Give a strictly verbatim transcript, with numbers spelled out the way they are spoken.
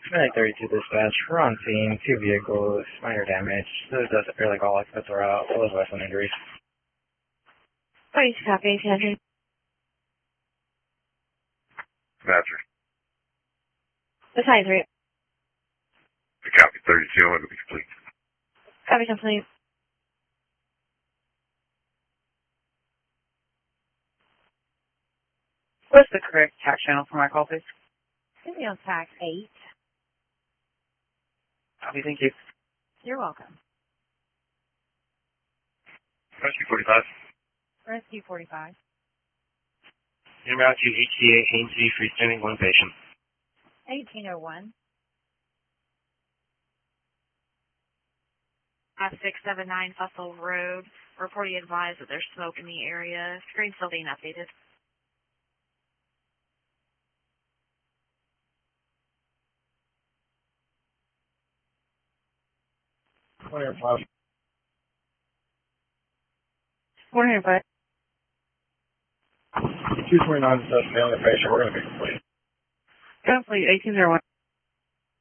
Medic thirty-two dispatch, we're on scene, two vehicles, minor damage. Those doesn't feel like all experts are out, all those less than injuries. Please copy, attention. Master. The sign three. The copy thirty-two, I'm going to be complete. Copy complete. What's the correct tax channel for my call, please? Should be on tax eight. Copy, thank you. You're welcome. Rescue forty-five. Rescue forty-five. Inbound to H C A Hainsey, freestanding, one patient. eighteen oh one. F six seven nine Fussell Road. Reporting advised that there's smoke in the area. Screen still being updated. one oh five. one oh five. two twenty-nine, so family patient, we're going to be complete. Complete, eighteen oh one.